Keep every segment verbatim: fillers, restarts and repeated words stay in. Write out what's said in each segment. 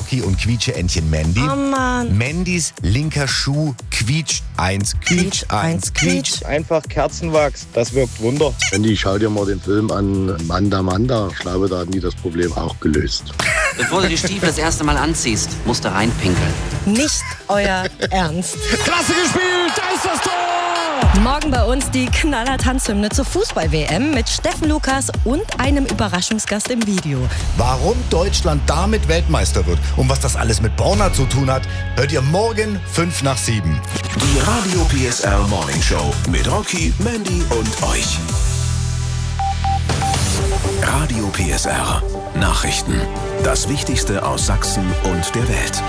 Rocky und Quietsche-Entchen Mandy. Oh Mann. Mandys linker Schuh quietscht eins, quietscht eins, quietscht. Einfach Kerzenwachs, das wirkt Wunder. Andy, schau dir mal den Film an, Manda Manda. Ich glaube, da haben die das Problem auch gelöst. Bevor du die Stiefel das erste Mal anziehst, musst du reinpinkeln. Nicht euer Ernst. Klasse gespielt, da ist das Tor! Morgen bei uns die Knaller-Tanzhymne zur Fußball-W M mit Steffen Lukas und einem Überraschungsgast im Video. Warum Deutschland damit Weltmeister wird und was das alles mit Borna zu tun hat, hört ihr morgen fünf nach sieben. Die Radio P S R Morning Show mit Rocky, Mandy und euch. Radio P S R Nachrichten. Das Wichtigste aus Sachsen und der Welt.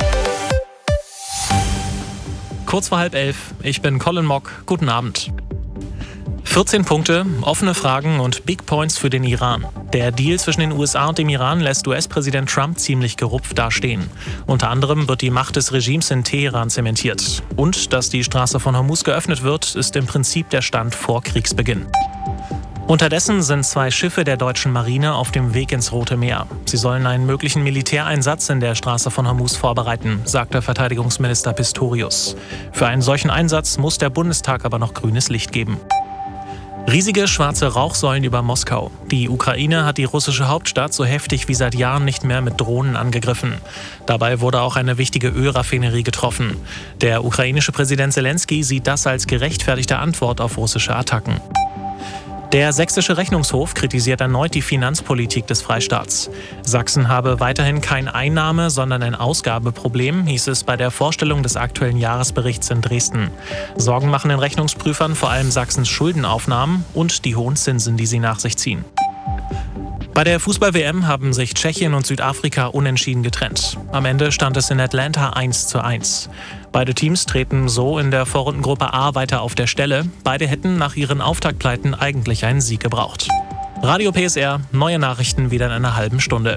Kurz vor halb elf, ich bin Colin Mock. Guten Abend. vierzehn Punkte, offene Fragen und Big Points für den Iran. Der Deal zwischen den U S A und dem Iran lässt U S-Präsident Trump ziemlich gerupft dastehen. Unter anderem wird die Macht des Regimes in Teheran zementiert. Und dass die Straße von Hormuz geöffnet wird, ist im Prinzip der Stand vor Kriegsbeginn. Unterdessen sind zwei Schiffe der deutschen Marine auf dem Weg ins Rote Meer. Sie sollen einen möglichen Militäreinsatz in der Straße von Hormuz vorbereiten, sagte Verteidigungsminister Pistorius. Für einen solchen Einsatz muss der Bundestag aber noch grünes Licht geben. Riesige schwarze Rauchsäulen über Moskau. Die Ukraine hat die russische Hauptstadt so heftig wie seit Jahren nicht mehr mit Drohnen angegriffen. Dabei wurde auch eine wichtige Ölraffinerie getroffen. Der ukrainische Präsident Zelensky sieht das als gerechtfertigte Antwort auf russische Attacken. Der sächsische Rechnungshof kritisiert erneut die Finanzpolitik des Freistaats. Sachsen habe weiterhin kein Einnahme-, sondern ein Ausgabeproblem, hieß es bei der Vorstellung des aktuellen Jahresberichts in Dresden. Sorgen machen den Rechnungsprüfern vor allem Sachsens Schuldenaufnahmen und die hohen Zinsen, die sie nach sich ziehen. Bei der Fußball-W M haben sich Tschechien und Südafrika unentschieden getrennt. Am Ende stand es in Atlanta eins zu eins. Beide Teams treten so in der Vorrundengruppe A weiter auf der Stelle. Beide hätten nach ihren Auftaktpleiten eigentlich einen Sieg gebraucht. Radio P S R, neue Nachrichten wieder in einer halben Stunde.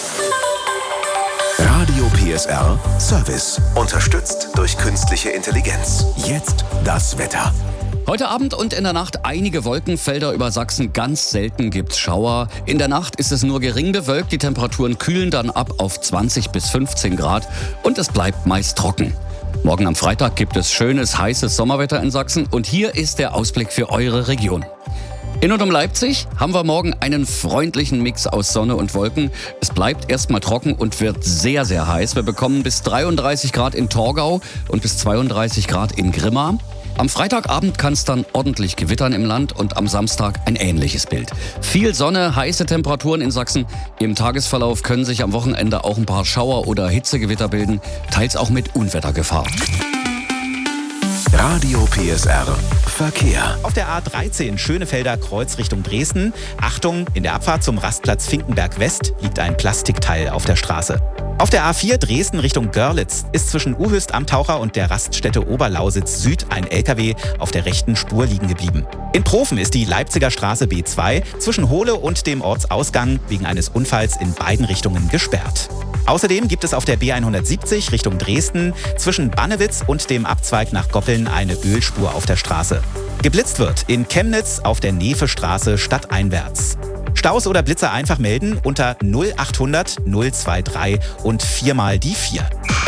Radio P S R Service. Unterstützt durch künstliche Intelligenz. Jetzt das Wetter. Heute Abend und in der Nacht einige Wolkenfelder über Sachsen, ganz selten gibt's Schauer. In der Nacht ist es nur gering bewölkt, die Temperaturen kühlen dann ab auf zwanzig bis fünfzehn Grad und es bleibt meist trocken. Morgen am Freitag gibt es schönes, heißes Sommerwetter in Sachsen und hier ist der Ausblick für eure Region. In und um Leipzig haben wir morgen einen freundlichen Mix aus Sonne und Wolken. Es bleibt erstmal trocken und wird sehr, sehr heiß. Wir bekommen bis dreiunddreißig Grad in Torgau und bis zweiunddreißig Grad in Grimma. Am Freitagabend kann es dann ordentlich gewittern im Land und am Samstag ein ähnliches Bild. Viel Sonne, heiße Temperaturen in Sachsen. Im Tagesverlauf können sich am Wochenende auch ein paar Schauer- oder Hitzegewitter bilden, teils auch mit Unwettergefahr. Radio P S R Verkehr. Auf der A dreizehn Schönefelder Kreuz Richtung Dresden. Achtung, in der Abfahrt zum Rastplatz Finkenberg West liegt ein Plastikteil auf der Straße. Auf der A vier Dresden Richtung Görlitz ist zwischen Uhöst am Taucher und der Raststätte Oberlausitz Süd ein L K W auf der rechten Spur liegen geblieben. In Profen ist die Leipziger Straße B zwei zwischen Hohle und dem Ortsausgang wegen eines Unfalls in beiden Richtungen gesperrt. Außerdem gibt es auf der B hundertsiebzig Richtung Dresden zwischen Bannewitz und dem Abzweig nach Goppeln eine Ölspur auf der Straße. Geblitzt wird in Chemnitz auf der Nevestraße stadteinwärts. Staus oder Blitzer einfach melden unter null achthundert null drei drei und viermal die vier.